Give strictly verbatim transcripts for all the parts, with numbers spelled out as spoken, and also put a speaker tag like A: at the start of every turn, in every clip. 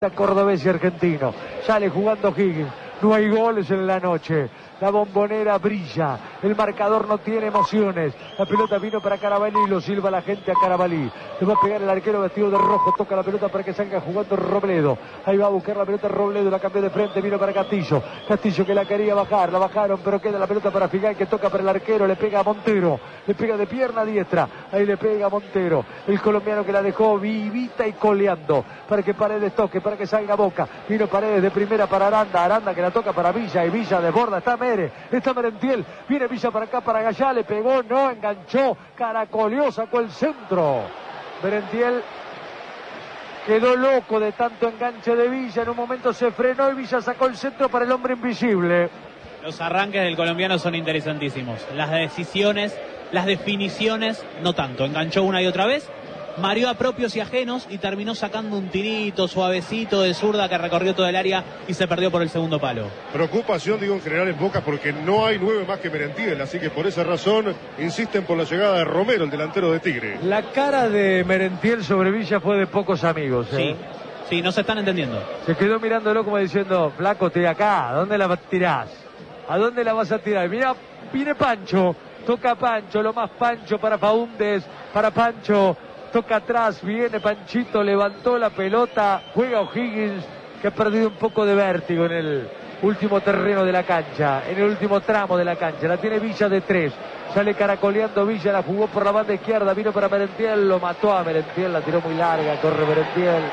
A: Cordobés y argentino. Sale jugando Higgins. No hay goles en la noche. La bombonera brilla. El marcador no tiene emociones. La pelota vino para Carabalí. Lo silba la gente a Carabalí. Le va a pegar el arquero vestido de rojo. Toca la pelota para que salga jugando Robledo. Ahí va a buscar la pelota Robledo. La cambió de frente. Vino para Castillo. Castillo que la quería bajar. La bajaron, pero queda la pelota para Figal, que toca para el arquero. Le pega a Montero. Le pega de pierna diestra. Ahí le pega a Montero. El colombiano que la dejó vivita y coleando. Para que Paredes toque. Para que salga Boca. Vino Paredes de primera para Aranda. Aranda que la toca para Villa. Y Villa desborda. Está Mere. Está Merentiel. Viene Villa para acá para Gallá. Le pegó. No enganchó. Caracoleó. Sacó el centro. Merentiel quedó loco de tanto enganche de Villa. En un momento se frenó y Villa sacó el centro para el hombre invisible.
B: Los arranques del colombiano son interesantísimos. Las decisiones, las definiciones, no tanto. Enganchó una y otra vez, mareó a propios y ajenos y terminó sacando un tirito suavecito de zurda que recorrió todo el área y se perdió por el segundo palo.
C: Preocupación, digo, en general en Boca porque no hay nueve más que Merentiel, así que por esa razón insisten por la llegada de Romero, el delantero de Tigre.
A: La cara de Merentiel sobre Villa fue de pocos amigos, ¿eh?
B: Sí, sí, no se están entendiendo.
A: Se quedó mirándolo como diciendo, flaco, estoy acá, ¿a dónde la tirás? ¿A dónde la vas a tirar? Mira, viene Pancho, toca Pancho, lo más Pancho para Faúndez, para Pancho. Toca atrás, viene Panchito, levantó la pelota, juega O'Higgins, que ha perdido un poco de vértigo en el último terreno de la cancha, en el último tramo de la cancha. La tiene Villa de tres, sale caracoleando Villa, la jugó por la banda izquierda, vino para Merentiel, lo mató a Merentiel, la tiró muy larga, corre Merentiel,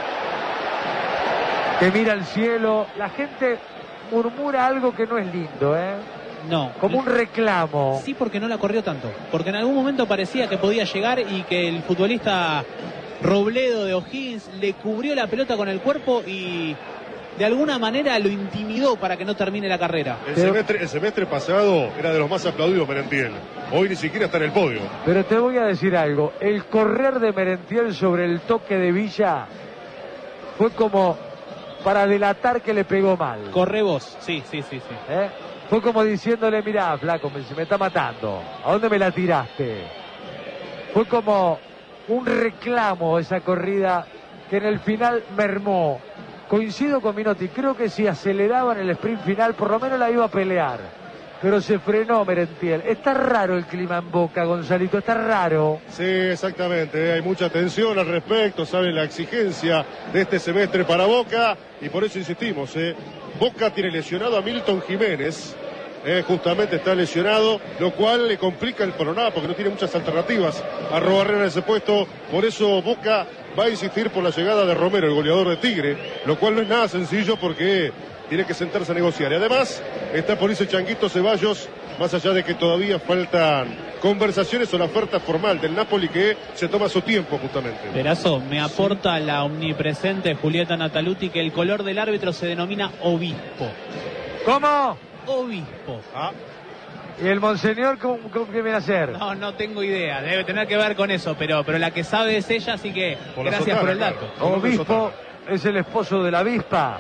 A: que mira al cielo. La gente murmura algo que no es lindo, ¿eh?
B: No.
A: Como un reclamo.
B: Sí, porque no la corrió tanto. Porque en algún momento parecía que podía llegar y que el futbolista Robledo de O'Higgins le cubrió la pelota con el cuerpo y de alguna manera lo intimidó para que no termine la carrera.
C: El,
A: Pero,
C: semestre, el semestre pasado era de los más aplaudidos Merentiel. Hoy ni siquiera está en el podio.
A: Pero te voy a decir algo. El correr de Merentiel sobre el toque de Villa fue como para delatar que le pegó mal.
B: Corre vos. Sí, sí, sí, sí.
A: ¿Eh? Fue como diciéndole, mirá, flaco, me, se me está matando. ¿A dónde me la tiraste? Fue como un reclamo esa corrida que en el final mermó. Coincido con Minotti, creo que si aceleraba en el sprint final, por lo menos la iba a pelear. Pero se frenó Merentiel. Está raro el clima en Boca, Gonzalito, está raro.
C: Sí, exactamente, hay mucha tensión al respecto, saben la exigencia de este semestre para Boca y por eso insistimos, ¿eh? Boca tiene lesionado a Milton Jiménez, eh, justamente está lesionado, lo cual le complica el panorama porque no tiene muchas alternativas a Robarrera en ese puesto, por eso Boca va a insistir por la llegada de Romero, el goleador de Tigre, lo cual no es nada sencillo porque tiene que sentarse a negociar. Y además está por irse Changuito Ceballos, más allá de que todavía faltan conversaciones o la oferta formal del Napoli que se toma su tiempo justamente.
B: Perazo, me aporta sí. La omnipresente Julieta Nataluti que el color del árbitro se denomina obispo.
A: ¿Cómo?
B: Obispo.
C: Ah.
A: ¿Y el monseñor cómo, cómo qué viene a hacer?
B: No, no tengo idea, debe tener que ver con eso, pero, pero la que sabe es ella, así que por gracias sotana, por el dato.
C: Claro.
A: Obispo es el esposo de la avispa.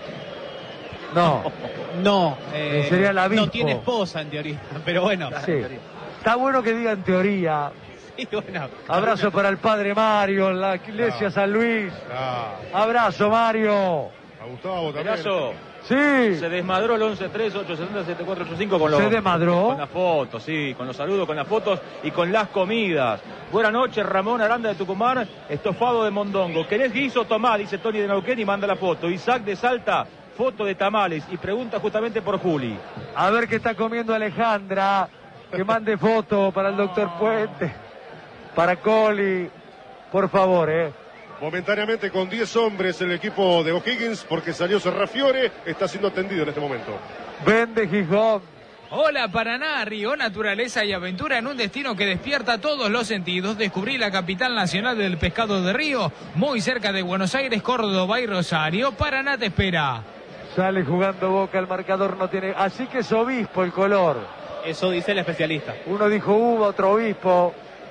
A: No.
B: No. Eh,
A: sería la avispo.
B: No tiene esposa en teoría, pero bueno.
A: Sí. Está bueno que digan teoría.
B: Sí, bueno.
A: Abrazo para el padre Mario en la iglesia no. San Luis.
C: No.
A: Abrazo, Mario.
C: A Gustavo también.
D: Perazo.
A: Sí.
D: Se desmadró el once tres ocho siete cero siete cuatro ocho cinco con los...
A: ¿Se desmadró?
D: Con las fotos, sí, con los saludos, con las fotos y con las comidas. Buenas noches, Ramón Aranda de Tucumán, estofado de mondongo. ¿Querés guiso? Tomá, dice Tony de Neuquén y manda la foto. Isaac de Salta, foto de tamales y pregunta justamente por Juli.
A: A ver qué está comiendo Alejandra, que mande foto para el doctor Puente, para Coli, por favor, eh.
C: Momentáneamente con diez hombres el equipo de O'Higgins porque salió Serrafiore, está siendo atendido en este momento.
A: Vende Gijón.
E: Hola Paraná, Río, naturaleza y aventura en un destino que despierta todos los sentidos. Descubrí la capital nacional del pescado de río, muy cerca de Buenos Aires, Córdoba y Rosario. Paraná te espera.
A: Sale jugando Boca, el marcador no tiene... Así que es obispo el color.
B: Eso dice el especialista.
A: Uno dijo uva, otro obispo.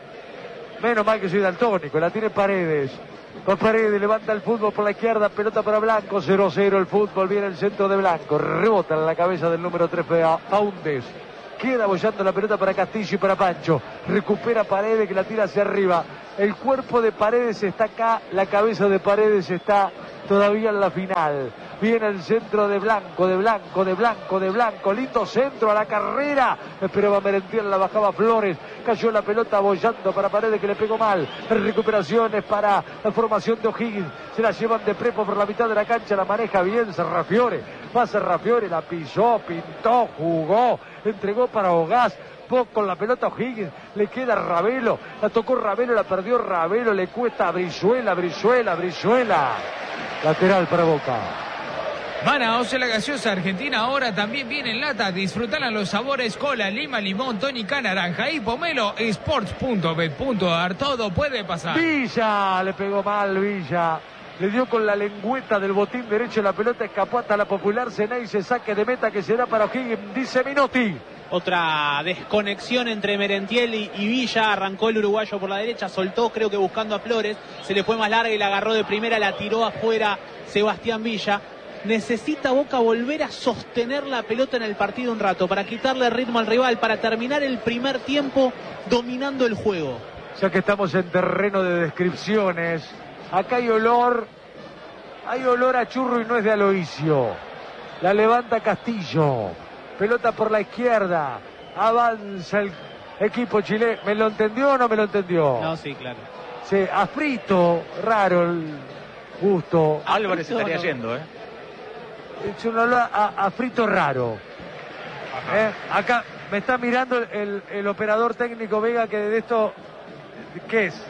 A: Menos mal que soy daltónico, la tiene Paredes. Por Paredes, levanta el fútbol por la izquierda, pelota para Blanco, cero cero el fútbol, viene el centro de Blanco, rebota en la cabeza del número tres, Faúndez. queda bollando la pelota para Castillo y para Pancho, recupera Paredes que la tira hacia arriba, el cuerpo de Paredes está acá, la cabeza de Paredes está todavía en la final. Viene el centro de Blanco, de Blanco, de Blanco, de Blanco. Lindo centro a la carrera. Esperaba Merentiel, la bajaba Flores. Cayó la pelota bollando para Paredes que le pegó mal. Recuperaciones para la formación de O'Higgins. Se la llevan de Prepo por la mitad de la cancha. La maneja bien Serrafiore. Va Serrafiore, la pisó, pintó, jugó. Entregó para Ogás. Con la pelota O'Higgins, le queda Ravelo, la tocó Ravelo, la perdió Ravelo, le cuesta a Brizuela, Brizuela, Brizuela. Lateral para Boca.
E: Manaos, la gaseosa argentina ahora también viene en lata. Disfrutarán los sabores cola, lima, limón, tónica, naranja y pomelo. Sports punto bet punto a r, todo puede pasar.
A: Villa, le pegó mal Villa. Le dio con la lengüeta del botín derecho, la pelota escapó hasta la Popular. Ceney, se saque de meta que será para O'Higgins, dice Minotti.
B: Otra desconexión entre Merentiel y, y Villa. Arrancó el uruguayo por la derecha, soltó creo que buscando a Flores, se le fue más larga y la agarró de primera, la tiró afuera Sebastián Villa. Necesita Boca volver a sostener la pelota en el partido un rato para quitarle ritmo al rival, para terminar el primer tiempo dominando el juego.
A: Ya que estamos en terreno de descripciones, acá hay olor, hay olor a churro y no es de Aloisio. La levanta Castillo, pelota por la izquierda, avanza el equipo chileno. ¿Me lo entendió o no me lo entendió?
B: No, sí, claro.
A: Sí, a frito, raro el gusto.
D: Álvarez
B: frito,
D: estaría
B: no.
D: yendo, ¿eh?
A: Es un olor a, a frito raro. Eh, acá me está mirando el, el, el operador técnico Vega, que de esto, ¿qué es?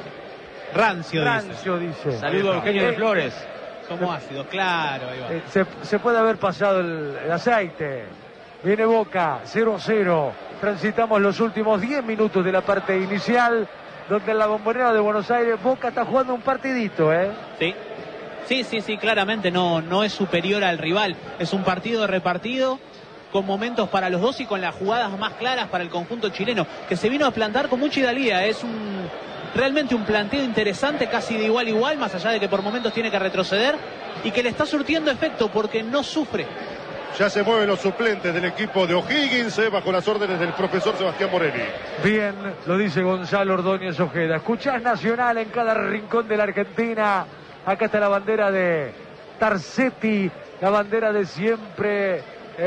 B: Rancio,
A: Rancio, dice.
B: dice.
D: Saludo a Eugenio de Flores.
B: Somos ácidos, claro. Ahí va.
A: Eh, se, se puede haber pasado el, el aceite. Viene Boca, cero a cero. Transitamos los últimos diez minutos de la parte inicial, donde en la Bombonera de Buenos Aires Boca está jugando un partidito, ¿eh?
B: Sí. Sí, sí, sí, claramente no, no es superior al rival. Es un partido repartido con momentos para los dos y con las jugadas más claras para el conjunto chileno, que se vino a plantar con mucha hidalguía. Es un realmente un planteo interesante, casi de igual a igual, más allá de que por momentos tiene que retroceder y que le está surtiendo efecto porque no sufre.
C: Ya se mueven los suplentes del equipo de O'Higgins, eh, bajo las órdenes del profesor Sebastián Morelli.
A: Bien, lo dice Gonzalo Ordóñez Ojeda. Escuchás Nacional en cada rincón de la Argentina. Acá está la bandera de Tarcetti, la bandera de siempre,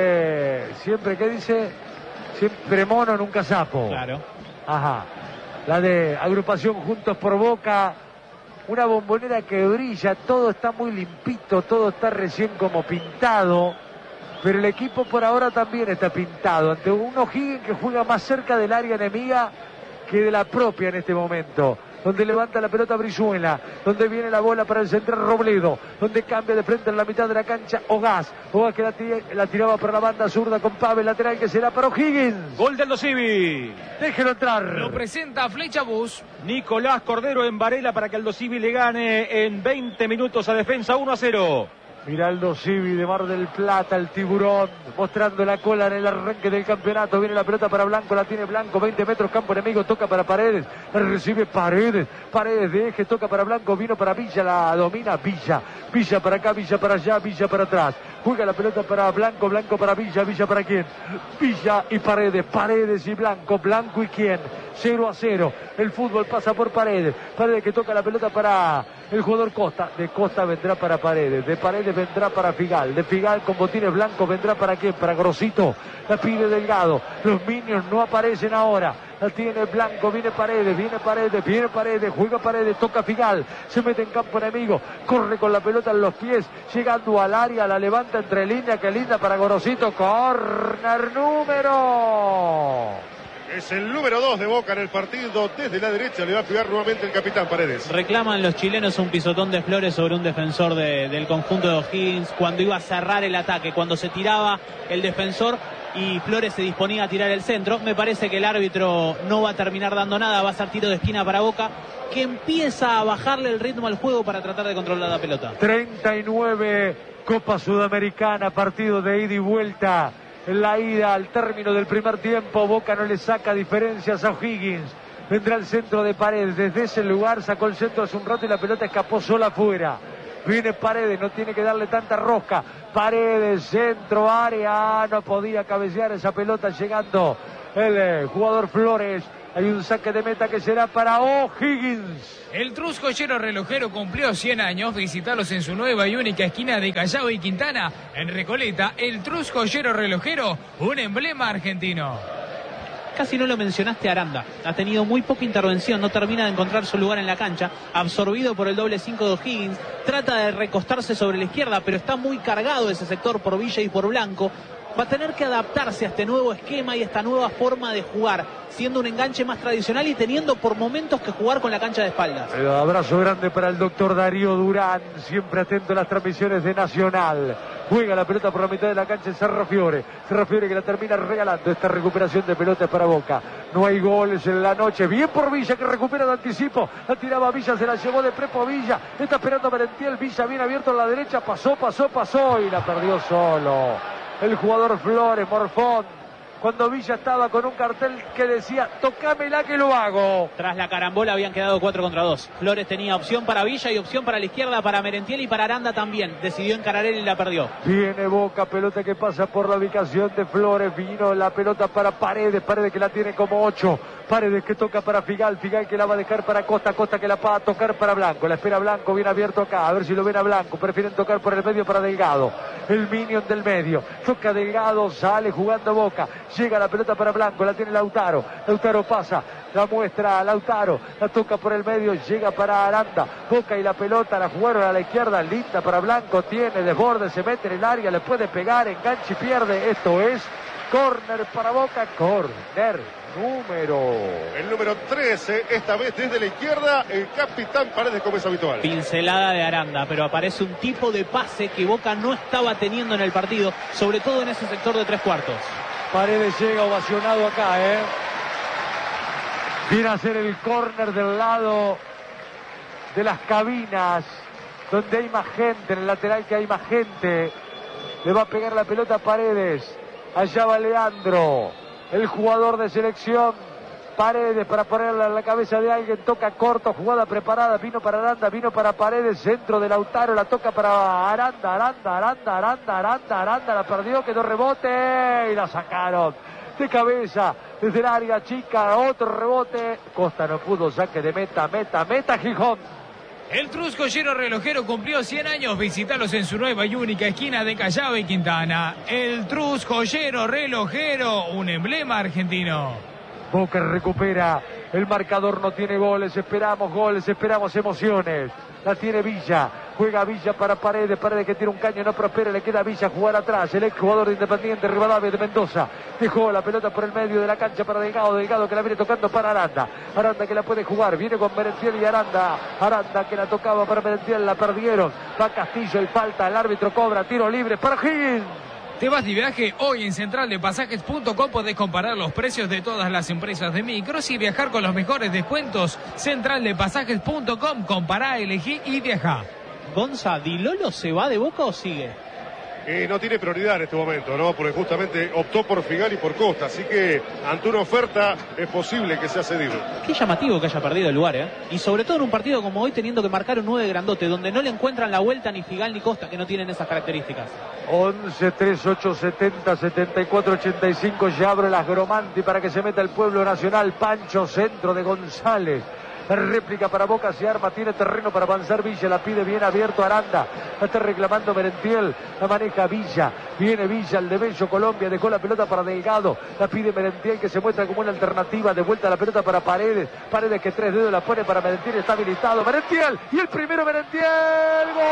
A: eh, siempre, ¿qué dice? Siempre mono, nunca sapo.
B: Claro.
A: Ajá. La de agrupación Juntos por Boca. Una Bombonera que brilla, todo está muy limpito, todo está recién como pintado. Pero el equipo por ahora también está pintado. Ante un O'Higgins que juega más cerca del área enemiga que de la propia en este momento. Donde levanta la pelota Brizuela, donde viene la bola para el central Robledo, donde cambia de frente en la mitad de la cancha Ogás. Ogás que la, la tiraba para la banda zurda con Pavel, lateral que será para O'Higgins.
D: Gol del Dosivi.
A: Déjelo entrar.
E: Lo presenta Flecha Bus.
D: Nicolás Cordero en Varela para que Aldo Civi le gane en veinte minutos a Defensa, uno a cero.
A: Miraldo Civi de Mar del Plata, el tiburón, mostrando la cola en el arranque del campeonato. Viene la pelota para Blanco, la tiene Blanco, veinte metros, campo enemigo, toca para Paredes, recibe Paredes, Paredes de eje, toca para Blanco, vino para Villa, la domina Villa, Villa para acá, Villa para allá, Villa para atrás. Juega la pelota para Blanco, Blanco para Villa, Villa para quién, Villa y Paredes, Paredes y Blanco, Blanco y quién, cero a cero. El fútbol pasa por Paredes, Paredes que toca la pelota para el jugador Costa, de Costa vendrá para Paredes, de Paredes vendrá para Figal, de Figal con botines blancos vendrá para quién, para Grosito, la pide Delgado, los Minions no aparecen ahora, la tiene Blanco, viene Paredes, viene Paredes, viene Paredes, juega Paredes, toca Figal, se mete en campo enemigo, corre con la pelota en los pies, llegando al área, la levanta entre líneas, que linda para Grosito, corner número...
C: Es el número dos de Boca en el partido. Desde la derecha le va a pegar nuevamente el capitán Paredes.
B: Reclaman los chilenos un pisotón de Flores sobre un defensor de, del conjunto de O'Higgins cuando iba a cerrar el ataque, cuando se tiraba el defensor y Flores se disponía a tirar el centro. Me parece que el árbitro no va a terminar dando nada, va a ser tiro de esquina para Boca, que empieza a bajarle el ritmo al juego para tratar de controlar la pelota.
A: treinta y nueve, Copa Sudamericana, partido de ida y vuelta. En la ida, al término del primer tiempo, Boca no le saca diferencias a O'Higgins. Vendrá el centro de Paredes. Desde ese lugar sacó el centro hace un rato y la pelota escapó sola afuera. Viene Paredes, no tiene que darle tanta rosca. Paredes, centro, área. No podía cabecear esa pelota llegando el eh, jugador Flores. Hay un saque de meta que será para O'Higgins.
E: El Truscollero Relojero cumplió cien años. Visitalos en su nueva y única esquina de Callao y Quintana, en Recoleta. El Truscollero Relojero, un emblema argentino.
B: Casi no lo mencionaste, Aranda. Ha tenido muy poca intervención, no termina de encontrar su lugar en la cancha. Absorbido por el doble cinco de O'Higgins. Trata de recostarse sobre la izquierda, pero está muy cargado ese sector por Villa y por Blanco. Va a tener que adaptarse a este nuevo esquema y esta nueva forma de jugar, siendo un enganche más tradicional y teniendo por momentos que jugar con la cancha de espaldas.
A: El abrazo grande para el doctor Darío Durán, siempre atento a las transmisiones de Nacional. Juega la pelota por la mitad de la cancha en Cerro Fiore. Cerro Fiore que la termina regalando. Esta recuperación de pelota es para Boca. No hay goles en la noche. Bien por Villa que recupera de anticipo. La tiraba Villa, se la llevó de prepo a Villa. Está esperando Merentiel. Villa bien abierto a la derecha. Pasó, pasó, pasó y la perdió solo el jugador Flores, Morfón, cuando Villa estaba con un cartel que decía tocámela que lo hago.
B: Tras la carambola habían quedado cuatro contra dos. Flores tenía opción para Villa y opción para la izquierda, para Merentiel y para Aranda también. Decidió encarar él y la perdió.
A: Viene Boca, pelota que pasa por la ubicación de Flores. Vino la pelota para Paredes, Paredes que la tiene como ocho. Paredes que toca para Figal, Figal que la va a dejar para Costa, Costa que la va a tocar para Blanco. La espera Blanco, bien abierto acá, a ver si lo ven a Blanco. Prefieren tocar por el medio para Delgado. El minion del medio. Toca Delgado, sale jugando Boca. Llega la pelota para Blanco, la tiene Lautaro. Lautaro pasa, la muestra a Lautaro. La toca por el medio, llega para Aranda. Boca y la pelota la jugaron a la izquierda. Linda para Blanco, tiene desborde, se mete en el área, le puede pegar, enganche y pierde. Esto es córner para Boca, córner. Número.
C: El número trece, esta vez desde la izquierda, el capitán Paredes como es habitual.
B: Pincelada de Aranda, pero aparece un tipo de pase que Boca no estaba teniendo en el partido, sobre todo en ese sector de tres cuartos.
A: Paredes llega ovacionado acá, ¿eh? Viene a hacer el córner del lado de las cabinas, donde hay más gente, en el lateral que hay más gente. Le va a pegar la pelota a Paredes. Allá va Leandro. El jugador de selección, Paredes para ponerla en la cabeza de alguien, toca corto, jugada preparada, vino para Aranda, vino para Paredes, centro de Lautaro, la toca para Aranda, Aranda, Aranda, Aranda, Aranda, Aranda, la perdió, quedó rebote y la sacaron de cabeza desde el área chica, otro rebote, Costa no pudo, saque de meta, meta, meta, Gijón.
E: El Truscollero Relojero cumplió cien años. Visítalos en su nueva y única esquina de Callao y Quintana. El Truscollero Relojero, un emblema argentino.
A: Boca recupera, el marcador no tiene goles, esperamos goles, esperamos emociones. La tiene Villa, juega Villa para Paredes, Paredes que tiene un caño, no prospera, le queda Villa jugar atrás, el ex jugador de Independiente, Rivadavia de Mendoza, dejó la pelota por el medio de la cancha para Delgado, Delgado que la viene tocando para Aranda, Aranda que la puede jugar, viene con Merentiel y Aranda, Aranda que la tocaba para Merentiel, la perdieron, va Castillo y falta, el árbitro cobra, tiro libre para Higgins.
E: ¿Te vas de viaje? Hoy en central de pasajes punto com podés comparar los precios de todas las empresas de micros y viajar con los mejores descuentos. central de pasajes punto com, compará, elegí y viajá.
B: Gonza, ¿Di Lolo se va de Boca o sigue?
C: Eh, no tiene prioridad en este momento, ¿no? Porque justamente optó por Figal y por Costa, así que ante una oferta es posible que sea cedido.
B: Qué llamativo que haya perdido el lugar, ¿eh? Y sobre todo en un partido como hoy, teniendo que marcar un nueve grandote, donde no le encuentran la vuelta ni Figal ni Costa, que no tienen esas características.
A: once, tres, ocho, setenta, setenta y cuatro, ochenta y cinco, ya abre las Gromanti para que se meta el pueblo nacional. Pancho, centro de González. Réplica para Boca, se arma, tiene terreno para avanzar Villa, la pide bien abierto Aranda, la está reclamando Merentiel, la maneja Villa, viene Villa, el de Bello Colombia, dejó la pelota para Delgado, la pide Merentiel que se muestra como una alternativa, de vuelta la pelota para Paredes, Paredes que tres dedos la pone para Merentiel, está habilitado, Merentiel, y el primero Merentiel, ¡gol!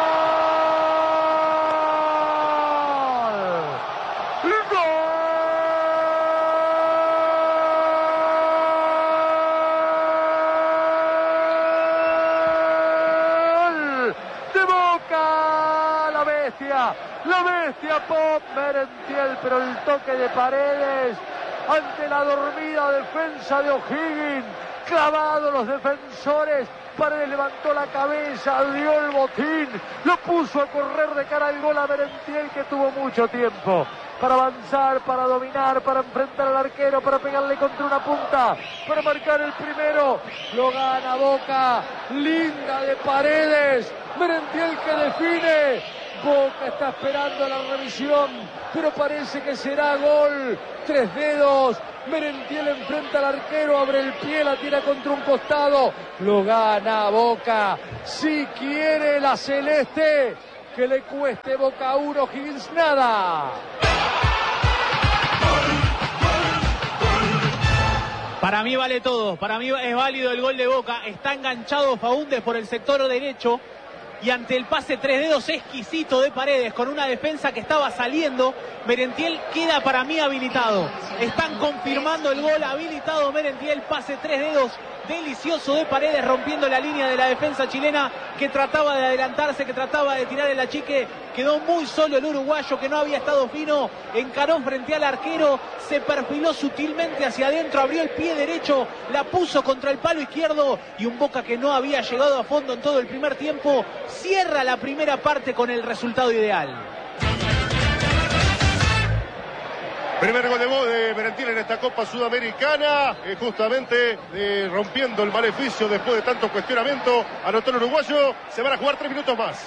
A: La bestia Pop Merentiel, pero el toque de Paredes ante la dormida defensa de O'Higgins, clavado los defensores, Paredes levantó la cabeza, dio el botín, lo puso a correr de cara al gol a Merentiel que tuvo mucho tiempo para avanzar, para dominar, para enfrentar al arquero, para pegarle contra una punta, para marcar el primero. Lo gana Boca, linda de Paredes, Merentiel que define. Boca está esperando la revisión, pero parece que será gol. Tres dedos, Merentiel enfrenta al arquero, abre el pie, la tira contra un costado. Lo gana Boca. Si quiere la celeste, que le cueste Boca uno, Higgins nada.
B: Para mí vale todo, para mí es válido el gol de Boca. Está enganchado Faúndez por el sector derecho. Y ante el pase tres dedos exquisito de Paredes, con una defensa que estaba saliendo, Merentiel queda para mí habilitado. Están confirmando el gol, habilitado Merentiel, pase tres dedos delicioso de Paredes, rompiendo la línea de la defensa chilena, que trataba de adelantarse, que trataba de tirar el achique. Quedó muy solo el uruguayo, que no había estado fino, encaró frente al arquero, se perfiló sutilmente hacia adentro, abrió el pie derecho, la puso contra el palo izquierdo, y un Boca que no había llegado a fondo en todo el primer tiempo, cierra la primera parte con el resultado ideal.
C: Primer gol de, de Merentiel en esta Copa Sudamericana, eh, justamente eh, rompiendo el maleficio después de tanto cuestionamiento. Anotó el uruguayo, se van a jugar tres minutos más.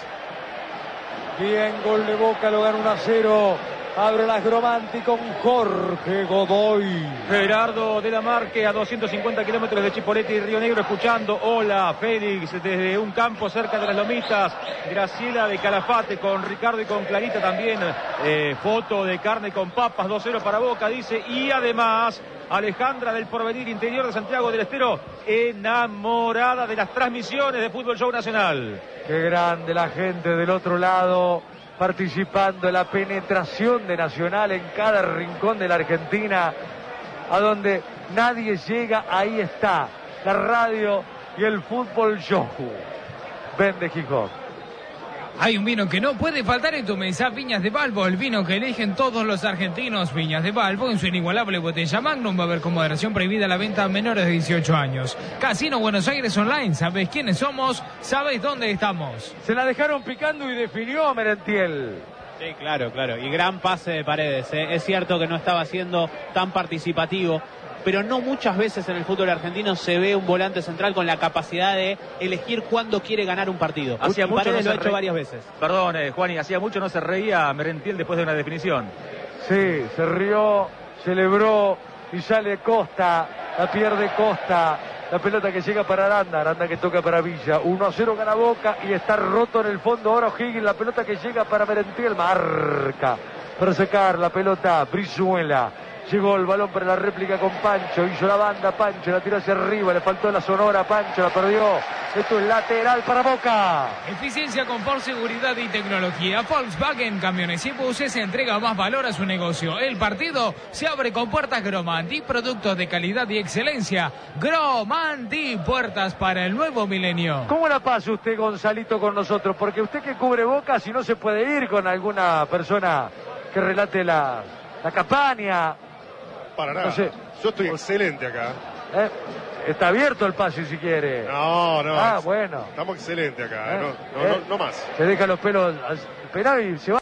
A: Bien, gol de Boca, lo gana uno a cero. Abre la Gromanti con Jorge Godoy.
D: Gerardo de la Marque a doscientos cincuenta kilómetros de Chipolete y Río Negro, escuchando Hola Félix desde un campo cerca de las Lomitas. Graciela de Calafate con Ricardo y con Clarita también. Eh, foto de carne con papas, dos cero para Boca, dice. Y además Alejandra del Porvenir, interior de Santiago del Estero, enamorada de las transmisiones de Fútbol Show Nacional.
A: Qué grande la gente del otro lado, participando en la penetración de Nacional en cada rincón de la Argentina, a donde nadie llega, ahí está la radio y el Fútbol Show. Vende Gijón.
E: Hay un vino que no puede faltar en tu mesa, Viñas de Balbo, el vino que eligen todos los argentinos. Viñas de Balbo, en su inigualable botella Magnum, va a haber con moderación prohibida la venta a menores de dieciocho años. Casino Buenos Aires Online, ¿sabés quiénes somos? ¿Sabés dónde estamos?
A: Se la dejaron picando y definió Merentiel.
B: Sí, claro, claro. Y gran pase de Paredes, ¿eh? Es cierto que no estaba siendo tan participativo, pero no muchas veces en el fútbol argentino se ve un volante central con la capacidad de elegir cuándo quiere ganar un partido.
D: Hacía mucho
B: Paredes
D: no
B: lo ha
D: se
B: hecho
D: re...
B: varias veces.
D: Perdón, eh, Juan, y hacía mucho no se reía Merentiel después de una definición.
A: Sí, se rió, celebró y sale Costa, la pierde Costa. La pelota que llega para Aranda, Aranda que toca para Villa. uno a cero gana Boca y está roto en el fondo ahora O'Higgins. La pelota que llega para Merentiel, marca para sacar la pelota Brizuela. Llegó el balón para la réplica con Pancho, hizo la banda, Pancho la tiró hacia arriba, le faltó la sonora, Pancho la perdió. Esto es lateral para Boca.
E: Eficiencia, confort, seguridad y tecnología. Volkswagen Camiones y Buses entrega más valor a su negocio. El partido se abre con puertas Gromanti, productos de calidad y excelencia. Gromanti, puertas para el nuevo milenio.
A: ¿Cómo la pasa usted, Gonzalito, con nosotros? Porque usted que cubre Boca, si no se puede ir con alguna persona que relate la, la campaña.
C: Para nada.
A: No sé.
C: Yo estoy excelente acá.
A: ¿Eh? Está abierto el pase si quiere.
C: No, no.
A: Ah, bueno.
C: Estamos excelentes acá.
A: ¿Eh?
C: No, no,
A: ¿Eh?
C: no, no más.
A: Se deja los pelos al penal y se va.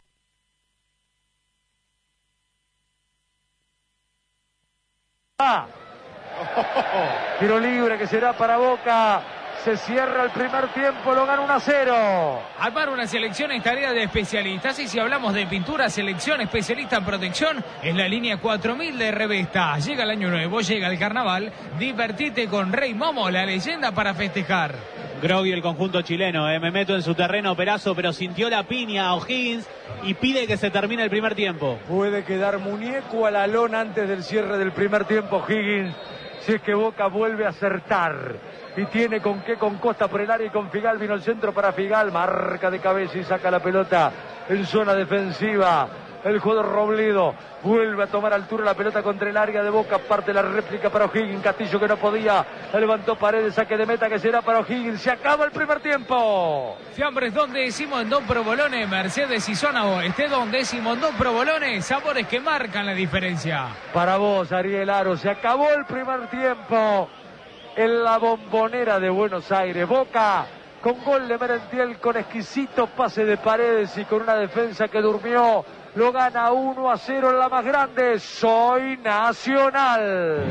A: Ah. Tiro libre que será para Boca. Se cierra el primer tiempo, lo gana uno a cero.
E: Armar una selección es tarea de especialistas, y si hablamos de pintura, selección especialista en protección es la línea cuatro mil de Revesta. Llega el año nuevo, llega el carnaval, divertite con Rey Momo, la leyenda para festejar.
B: Grogui, el conjunto chileno, eh. me meto en su terreno, Perazo, pero sintió la piña a O'Higgins y pide que se termine el primer tiempo.
A: Puede quedar muñeco a la lona antes del cierre del primer tiempo O'Higgins, si es que Boca vuelve a acertar. Y tiene con qué, con Costa por el área y con Figal, vino el centro para Figal, marca de cabeza y saca la pelota en zona defensiva. El jugador Robledo vuelve a tomar altura la pelota contra el área de Boca, parte la réplica para O'Higgins, Castillo que no podía, levantó Paredes, saque de meta que será para O'Higgins, se acaba el primer tiempo.
E: Fiambres Don Décimo en Don Provolone, Mercedes y Zona Oeste, Don Décimo en Don Provolone, sabores que marcan la diferencia.
A: Para vos, Ariel Aro, se acabó el primer tiempo en la Bombonera de Buenos Aires. Boca con gol de Merentiel, con exquisito pase de Paredes y con una defensa que durmió lo gana uno a cero en la más grande. Soy Nacional.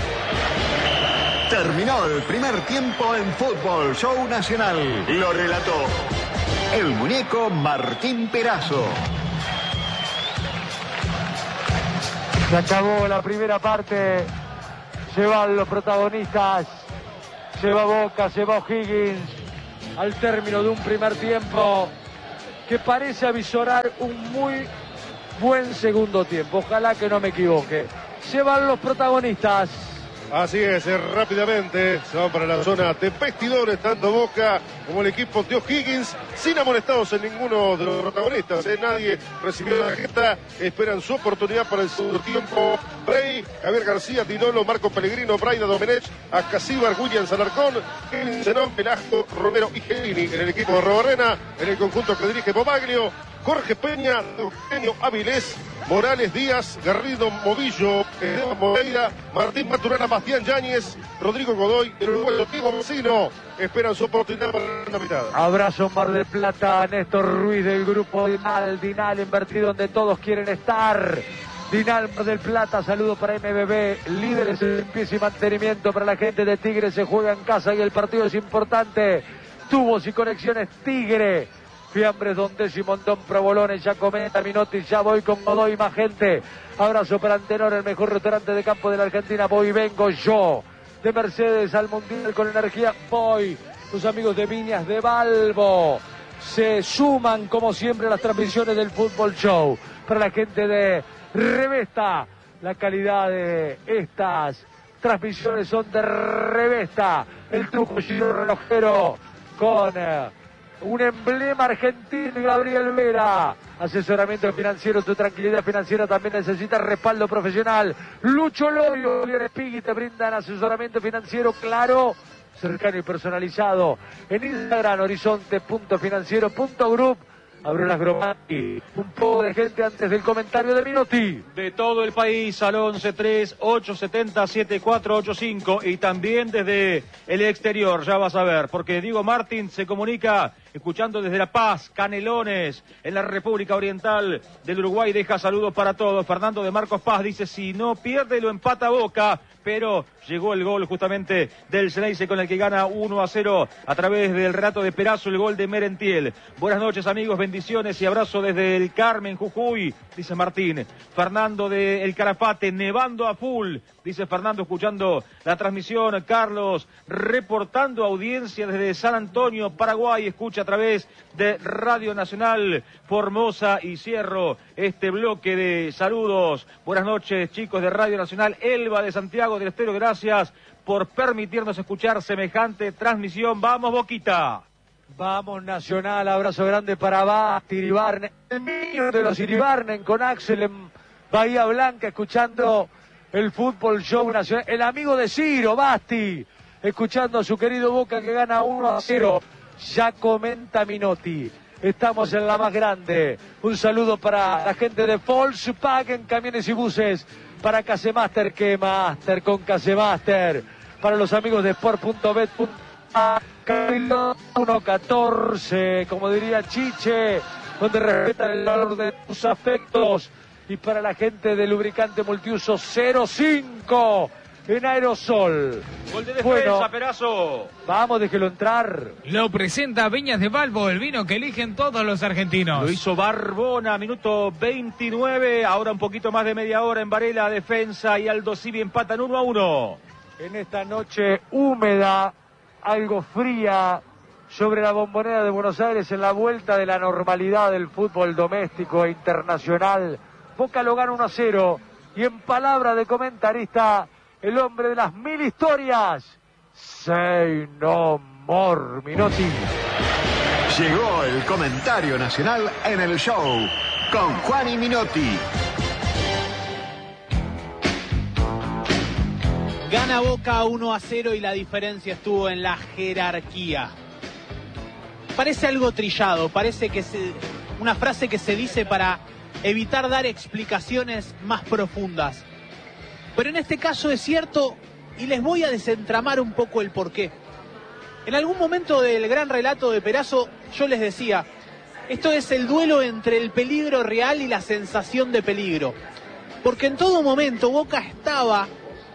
F: Terminó el primer tiempo en Fútbol Show Nacional. Lo relató el muñeco Martín Perazo.
A: Se acabó la primera parte. Se van los protagonistas. Se va Boca, se va O'Higgins. Al término de un primer tiempo que parece avisorar un muy buen segundo tiempo. Ojalá que no me equivoque. Se van los protagonistas.
C: Así es, eh, rápidamente se van para la zona de vestidores, tanto Boca como el equipo de O'Higgins, sin amonestados en ninguno de los protagonistas. Eh, nadie recibió la tarjeta, esperan su oportunidad para el segundo tiempo. Bray, Javier García, Tinolo, Marco Pellegrino, Braida Domenech, Acasíbar, Williams, Alarcón, Kevin Zenón, Velasco, Romero y Gelini. En el equipo de Robarrena, en el conjunto que dirige Bobaglio, Jorge Peña, Eugenio Avilés, Morales Díaz, Garrido Movillo, Esteban Moreira, Martín Maturana, Bastián Yáñez, Rodrigo Godoy, el uruguayo Diego Vecino, esperan su oportunidad para la mitad.
A: Abrazo Mar del Plata, Néstor Ruiz del grupo Dinal, Dinal invertido donde todos quieren estar. Dinal Mar del Plata, saludo para M B B, líderes en limpieza y mantenimiento para la gente de Tigre, se juega en casa y el partido es importante. Tubos y conexiones Tigre. Fiambres, Don Décimo, Montón, Provolones, ya comenta Minotti, ya voy con Godoy, más gente. Abrazo para Antenor, el mejor restaurante de campo de la Argentina, voy, vengo yo. De Mercedes al Mundial con energía, voy. Los amigos de Viñas de Balbo se suman como siempre a las transmisiones del Fútbol Show. Para la gente de Revesta, la calidad de estas transmisiones son de Revesta. El truco giro relojero con... Eh, un emblema argentino, Gabriel Vera. Asesoramiento financiero, tu tranquilidad financiera también necesita respaldo profesional. Lucho Lorio, Julián Espigui te brindan asesoramiento financiero claro, cercano y personalizado. En Instagram, horizonte punto financiero punto group. Abrió las Gromati. Un poco de gente antes del comentario de Minotti.
D: De todo el país al once tres ocho siete cero siete cuatro ocho cinco y también desde el exterior, ya vas a ver, porque Diego Martín se comunica escuchando desde La Paz, Canelones, en la República Oriental del Uruguay, deja saludos para todos. Fernando de Marcos Paz dice, si no pierde lo empata Boca, pero llegó el gol justamente del Xeneize con el que gana uno a cero a través del relato de Perazo, el gol de Merentiel. Buenas noches amigos, bendiciones y abrazo desde el Carmen, Jujuy, dice Martín. Fernando de El Carapate, nevando a full, dice Fernando, escuchando la transmisión. Carlos, reportando audiencia desde San Antonio, Paraguay, escucha a través de Radio Nacional Formosa, y cierro este bloque de saludos. Buenas noches chicos de Radio Nacional. Elba de Santiago del Estero, gracias por permitirnos escuchar semejante transmisión. Vamos Boquita.
A: Vamos Nacional, abrazo grande para Basti Iribarnen, el niño de los Iribarnen con Axel en Bahía Blanca, escuchando el Fútbol Show Nacional. El amigo de Ciro, Basti, escuchando a su querido Boca que gana uno a cero. Ya comenta Minotti, estamos en la más grande. Un saludo para la gente de Volkswagen Camiones y Buses, para Casemaster, que Master con Casemaster, para los amigos de Sport punto bet punto a, Cabildo uno catorce, como diría Chiche, donde respetan el valor de tus afectos, y para la gente de Lubricante Multiuso cero cinco en aerosol.
D: Gol de defensa,
A: bueno,
D: Perazo.
A: Vamos, déjelo entrar.
E: Lo presenta Viñas de Balbo, el vino que eligen todos los argentinos.
D: Lo hizo Barbona, minuto veintinueve, ahora un poquito más de media hora en Varela, defensa y Aldo Civi empatan uno a uno.
A: En esta noche húmeda, algo fría, sobre la Bombonera de Buenos Aires, en la vuelta de la normalidad del fútbol doméstico e internacional, Boca lo gana uno a cero, y en palabra de comentarista, el hombre de las mil historias, Say no more, Minotti.
F: Llegó el comentario nacional en el show con Juan y Minotti.
B: Gana Boca uno a cero y la diferencia estuvo en la jerarquía. Parece algo trillado, parece que se, una frase que se dice para evitar dar explicaciones más profundas. Pero en este caso es cierto, y les voy a desentramar un poco el porqué. En algún momento del gran relato de Perazo, yo les decía, Esto es el duelo entre el peligro real y la sensación de peligro. Porque en todo momento Boca estaba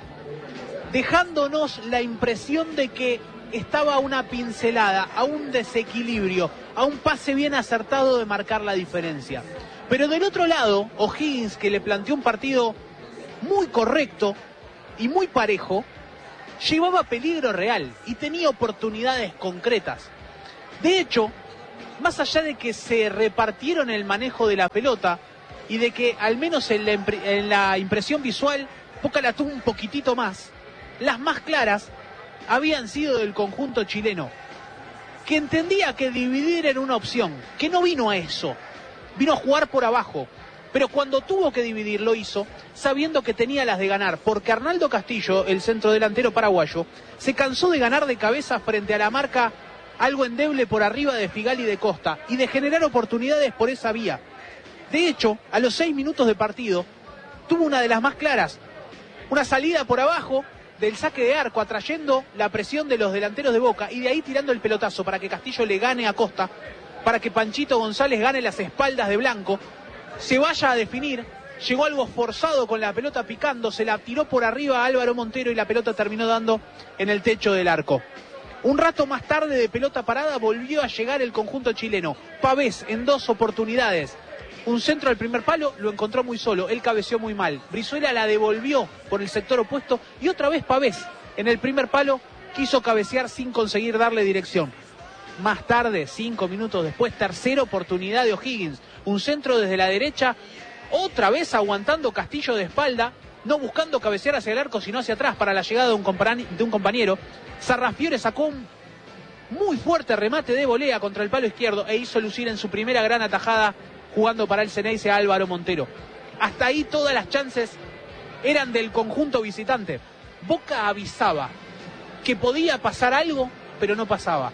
B: dejándonos la impresión de que estaba a una pincelada, a un desequilibrio, a un pase bien acertado de marcar la diferencia. Pero del otro lado, O'Higgins, que le planteó un partido muy correcto y muy parejo, llevaba peligro real y tenía oportunidades concretas. De hecho, más allá de que se repartieron el manejo de la pelota y de que al menos en la, en la impresión visual Boca la tuvo un poquitito más, las más claras habían sido del conjunto chileno, que entendía que dividir era una opción, que no vino a eso, vino a jugar por abajo, pero cuando tuvo que dividir lo hizo sabiendo que tenía las de ganar, porque Arnaldo Castillo, el centrodelantero paraguayo, se cansó de ganar de cabeza frente a la marca algo endeble por arriba de Figal y de Costa, y de generar oportunidades por esa vía. De hecho, a los seis minutos de partido, tuvo una de las más claras, una salida por abajo del saque de arco, atrayendo la presión de los delanteros de Boca, y de ahí tirando el pelotazo para que Castillo le gane a Costa, para que Panchito González gane las espaldas de Blanco, se vaya a definir. Llegó algo forzado con la pelota picando, se la tiró por arriba a Álvaro Montero y la pelota terminó dando en el techo del arco. Un rato más tarde, de pelota parada, volvió a llegar el conjunto chileno. Pavés en dos oportunidades. Un centro al primer palo, lo encontró muy solo, él cabeció muy mal. Brizuela la devolvió por el sector opuesto y otra vez Pavés en el primer palo quiso cabecear sin conseguir darle dirección. Más tarde, cinco minutos después, tercera oportunidad de O'Higgins. Un centro desde la derecha, otra vez aguantando Castillo de espalda, no buscando cabecear hacia el arco, sino hacia atrás para la llegada de un, de un compañero. Sarrafiore sacó un muy fuerte remate de volea contra el palo izquierdo e hizo lucir en su primera gran atajada jugando para el Ceneice a Álvaro Montero. Hasta ahí todas las chances eran del conjunto visitante. Boca avisaba que podía pasar algo, pero no pasaba.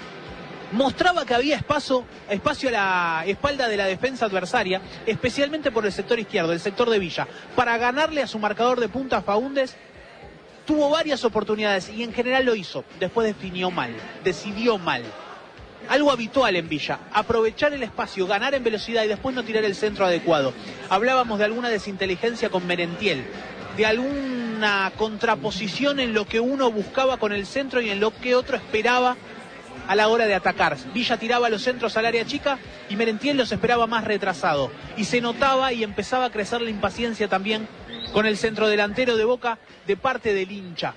B: Mostraba que había espacio, espacio a la espalda de la defensa adversaria, especialmente por el sector izquierdo, el sector de Villa, para ganarle a su marcador de punta Faúndez. Tuvo varias oportunidades y en general lo hizo. Después definió mal, decidió mal. Algo habitual en Villa, aprovechar el espacio, ganar en velocidad y después no tirar el centro adecuado. Hablábamos de alguna desinteligencia con Merentiel, de alguna contraposición en lo que uno buscaba con el centro y en lo que otro esperaba a la hora de atacar. Villa tiraba los centros al área chica y Merentiel los esperaba más retrasado. Y se notaba y empezaba a crecer la impaciencia también con el centrodelantero de Boca de parte del hincha.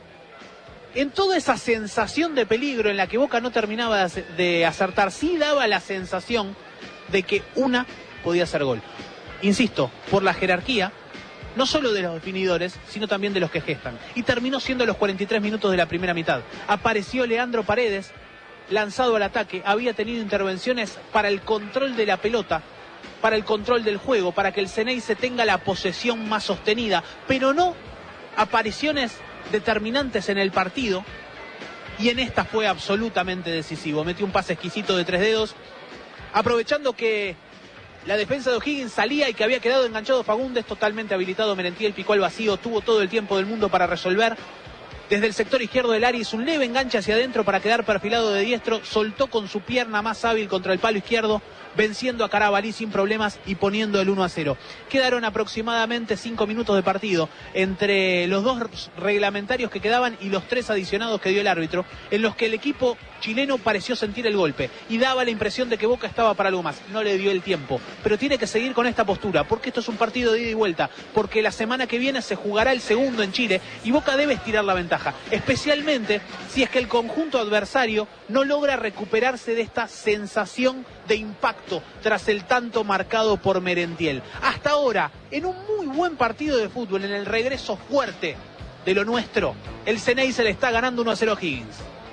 B: En toda esa sensación de peligro en la que Boca no terminaba de acertar, sí daba la sensación de que una podía ser gol. Insisto, por la jerarquía, no solo de los definidores, sino también de los que gestan. Y terminó siendo los cuarenta y tres minutos de la primera mitad. Apareció Leandro Paredes, lanzado al ataque, había tenido intervenciones para el control de la pelota, para el control del juego, para que el Ceneice tenga la posesión más sostenida, pero no apariciones determinantes en el partido, y en esta fue absolutamente decisivo. Metió un pase exquisito de tres dedos, aprovechando que la defensa de O'Higgins salía y que había quedado enganchado Faúndez, totalmente habilitado Merentiel, picó al vacío, tuvo todo el tiempo del mundo para resolver. Desde el sector izquierdo del área hizo un leve enganche hacia adentro para quedar perfilado de diestro, soltó con su pierna más hábil contra el palo izquierdo, venciendo a Carabalí sin problemas y poniendo el uno a cero. Quedaron aproximadamente cinco minutos de partido entre los dos reglamentarios que quedaban y los tres adicionados que dio el árbitro, en los que el equipo chileno pareció sentir el golpe y daba la impresión de que Boca estaba para algo más. No le dio el tiempo, pero tiene que seguir con esta postura, porque esto es un partido de ida y vuelta, porque la semana que viene se jugará el segundo en Chile y Boca debe estirar la ventaja, especialmente si es que el conjunto adversario no logra recuperarse de esta sensación de impacto tras el tanto marcado por Merentiel. Hasta ahora, en un muy buen partido de fútbol, en el regreso fuerte de lo nuestro, el Ceneice le está ganando uno a cero a Higgins.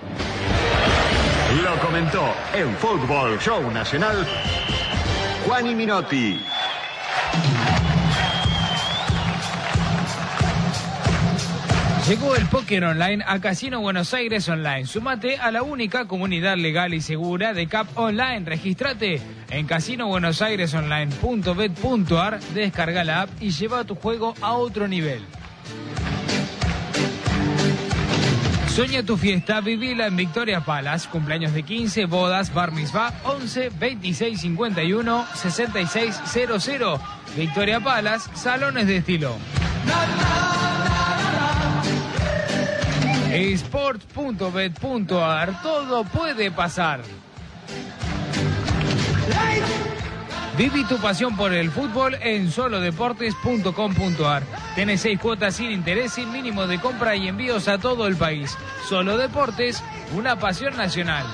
F: Lo comentó en Fútbol Show Nacional Juani Minotti.
E: Llegó el póker online a Casino Buenos Aires Online. Sumate a la única comunidad legal y segura de C A P Online. Regístrate en casino buenos aires online punto bet punto ar, descarga la app y lleva tu juego a otro nivel. Sueña tu fiesta, vivila en Victoria Palace. Cumpleaños de quince, bodas, bar mitzvah, once, veintiséis, cincuenta y uno, sesenta y seis cero cero. Victoria Palace, salones de estilo. Sport punto bet punto a r, todo puede pasar. Viví tu pasión por el fútbol en solo deportes punto com punto a r. Tenés seis cuotas sin interés, sin mínimo de compra y envíos a todo el país. Solo Deportes, una pasión nacional.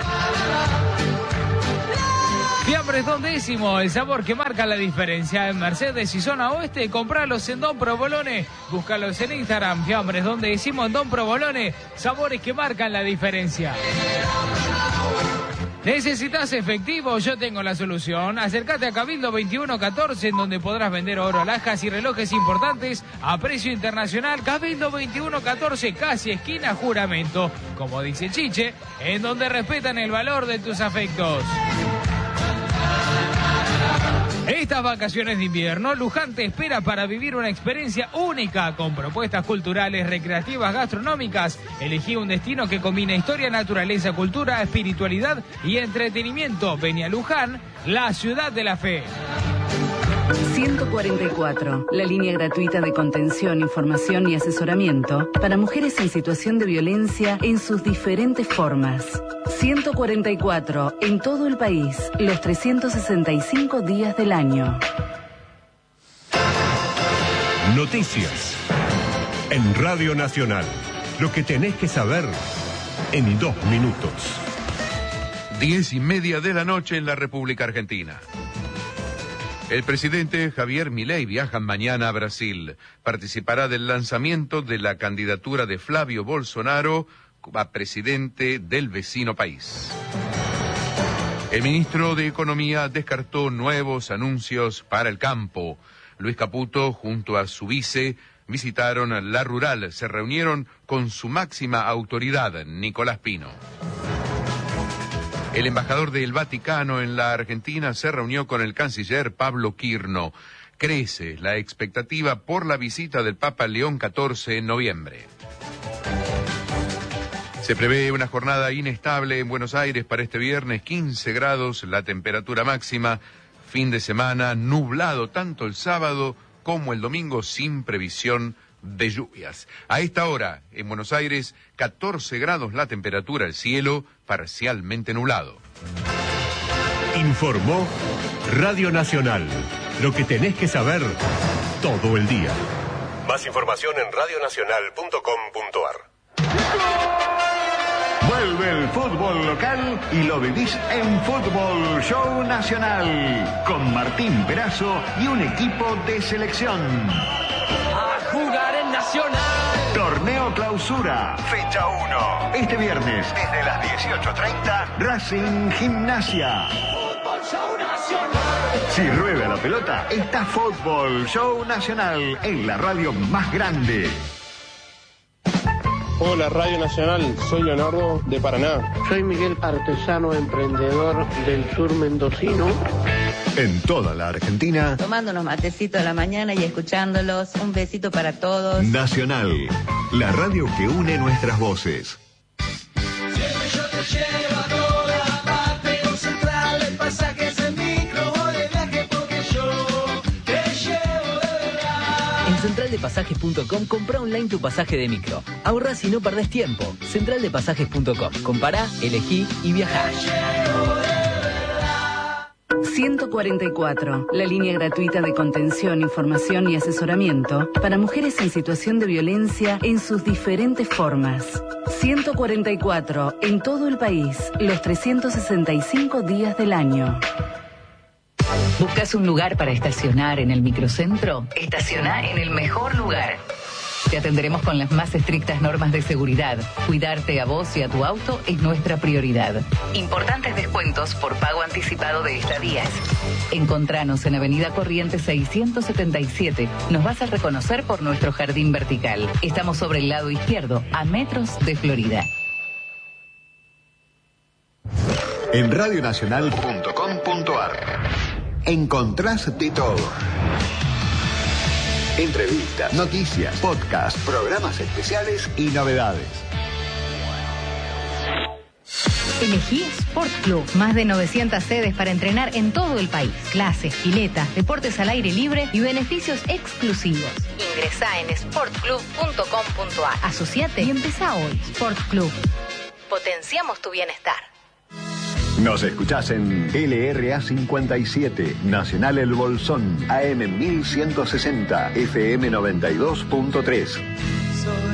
E: Fiambres Don Décimo, el sabor que marca la diferencia. En Mercedes y zona oeste, compralos en Don Provolone. Búscalos en Instagram, Fiambres Don Décimo en Don Provolone. Sabores que marcan la diferencia. ¿Necesitas efectivo? Yo tengo la solución. Acércate a Cabildo veintiuno catorce, en donde podrás vender oro, alhajas y relojes importantes a precio internacional. Cabildo veintiuno catorce, casi esquina Juramento. Como dice Chiche, en donde respetan el valor de tus afectos. Estas vacaciones de invierno, Luján te espera para vivir una experiencia única con propuestas culturales, recreativas, gastronómicas. Elegí un destino que combina historia, naturaleza, cultura, espiritualidad y entretenimiento. Vení a Luján, la ciudad de la fe.
G: ciento cuarenta y cuatro, la línea gratuita de contención, información y asesoramiento para mujeres en situación de violencia en sus diferentes formas. ciento cuarenta y cuatro, en todo el país, los trescientos sesenta y cinco días del año.
H: Noticias. En Radio Nacional, lo que tenés que saber en dos minutos.
I: Diez y media de la noche en la República Argentina. El presidente Javier Milei viaja mañana a Brasil. Participará del lanzamiento de la candidatura de Flavio Bolsonaro a presidente del vecino país. El ministro de Economía descartó nuevos anuncios para el campo. Luis Caputo, junto a su vice, visitaron La Rural. Se reunieron con su máxima autoridad, Nicolás Pino. El embajador del Vaticano en la Argentina se reunió con el canciller Pablo Quirno. Crece la expectativa por la visita del Papa León catorce en noviembre. Se prevé una jornada inestable en Buenos Aires para este viernes, quince grados la temperatura máxima. Fin de semana nublado tanto el sábado como el domingo sin previsión de lluvias. A esta hora, en Buenos Aires, catorce grados la temperatura, el cielo parcialmente nublado.
H: Informó Radio Nacional. Lo que tenés que saber todo el día. Más información en radio nacional punto com punto a r.
F: Vuelve el fútbol local y lo vivís en Fútbol Show Nacional. Con Martín Perazo y un equipo de selección.
J: A jugar en Nacional.
F: Torneo Clausura, fecha uno. Este viernes, desde las dieciocho treinta, Racing Gimnasia.
J: Fútbol Show Nacional.
F: Si rueda la pelota, está Fútbol Show Nacional en la radio más grande.
K: Hola Radio Nacional, soy Leonardo de Paraná.
L: Soy Miguel, artesano emprendedor del sur mendocino.
F: En toda la Argentina.
M: Tomando unos matecitos a la mañana y escuchándolos. Un besito para todos.
F: Nacional, la radio que une nuestras voces.
J: Siempre yo te llevo a toda parte. Con Central de Pasajes en micro o de viaje porque yo te llevo de verdad.
N: En central de pasajes punto com compra online tu pasaje de micro. Ahorrás y no perdés tiempo. central de pasajes punto com. Compará, elegí y viajá.
G: ciento cuarenta y cuatro, la línea gratuita de contención, información y asesoramiento para mujeres en situación de violencia en sus diferentes formas. ciento cuarenta y cuatro, en todo el país, los trescientos sesenta y cinco días del año.
O: ¿Buscas un lugar para estacionar en el microcentro? Estaciona en el mejor lugar. Te atenderemos con las más estrictas normas de seguridad. Cuidarte a vos y a tu auto es nuestra prioridad. Importantes descuentos por pago anticipado de estadías. Encontranos en Avenida Corrientes seiscientos setenta y siete. Nos vas a reconocer por nuestro jardín vertical. Estamos sobre el lado izquierdo, a metros de Florida.
F: En radio nacional punto com punto a r encontrás de todo. Entrevistas, noticias, podcasts, programas especiales y novedades.
P: Elegí Sport Club. Más de novecientas sedes para entrenar en todo el país. Clases, piletas, deportes al aire libre y beneficios exclusivos. Ingresá en sport club punto com punto a r. Asociate y empezá hoy. Sport Club. Potenciamos tu bienestar.
F: Nos escuchás en L R A cincuenta y siete, Nacional El Bolsón, A M mil ciento sesenta, F M noventa y dos punto tres.